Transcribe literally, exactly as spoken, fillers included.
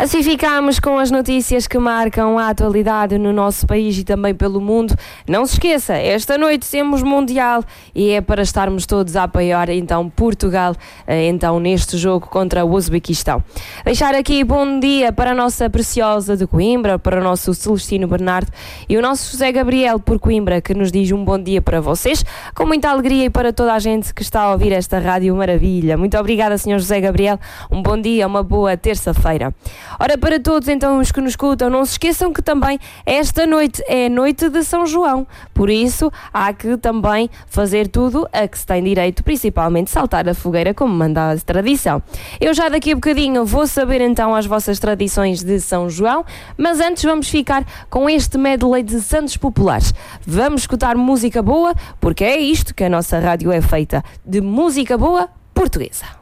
Assim ficamos com as notícias que marcam a atualidade no nosso país e também pelo mundo. Não se esqueça, esta noite temos Mundial e é para estarmos todos a apoiar então Portugal então neste jogo contra o Uzbequistão. Deixar aqui bom dia para a nossa Preciosa de Coimbra, para o nosso Celestino Bernardo e o nosso José Gabriel por Coimbra, que nos diz um bom dia para vocês, com muita alegria, e para toda a gente que está a ouvir esta rádio maravilha. Muito obrigada, senhor José Gabriel. Um bom dia, uma boa terça-feira. Ora, para todos então os que nos escutam, não se esqueçam que também esta noite é a noite de São João, por isso há que também fazer tudo a que se tem direito, principalmente saltar a fogueira como manda a tradição. Eu já daqui a bocadinho vou saber então as vossas tradições de São João, mas antes vamos ficar com este medley de santos populares. Vamos escutar música boa, porque é isto que a nossa rádio é feita, de música boa portuguesa.